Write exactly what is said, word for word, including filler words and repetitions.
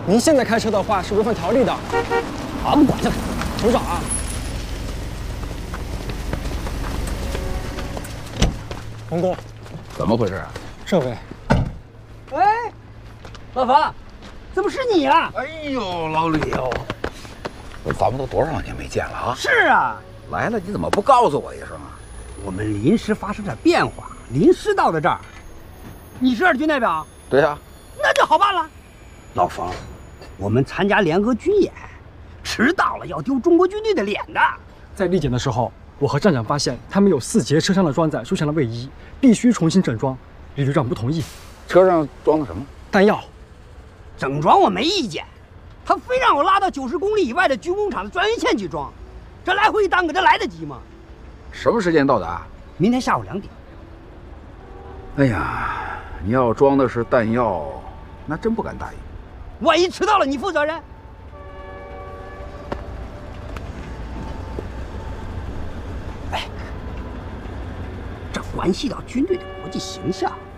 您现在开车的话是违反条例的。 好，不管这个， 首长啊，洪工， 怎么回事啊？ 这位， 哎，老樊，怎么是你呀？ 哎呦，老李哦，咱们都多少年没见了啊？ 是啊， 来了你怎么不告诉我一声啊？ 我们临时发生点变化，临时到了这儿。你是二军代表？ 对呀、啊， 那就好办了。老冯，我们参加联合军演，迟到了要丢中国军队的脸的。 在立检的时候，我和站长发现他们有四节车厢的装载出现了位移，必须重新整装。李旅长不同意。 车上装的什么？ 弹药。 整装我没意见，他非让我拉到九十公里以外的军工厂的专用线去装，这来回一耽搁，这来得及吗？ 什么时间到达？ 明天下午两点。 哎呀，你要装的是弹药，那真不敢答应。 万一迟到了，你负责任。哎，这关系到军队的国际形象。